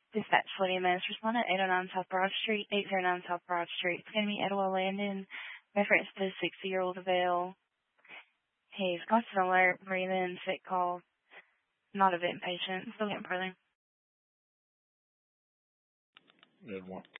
Dispatch 40 minutes. Respond at 809 South Broad Street, 809 South Broad Street. It's going to be Etowah Landon. Reference to 60-year-old Avail. He's constant alert, breathing, sick call. Not a vent patient. Still getting further. Good one.